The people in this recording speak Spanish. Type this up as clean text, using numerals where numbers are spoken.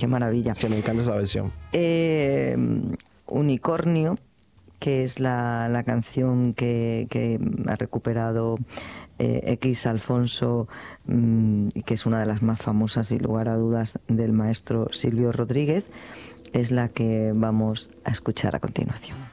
qué maravilla. Que me encanta esa versión. Unicornio, que es la canción que ha recuperado X Alfonso, que es una de las más famosas, sin lugar a dudas, del maestro Silvio Rodríguez, es la que vamos a escuchar a continuación.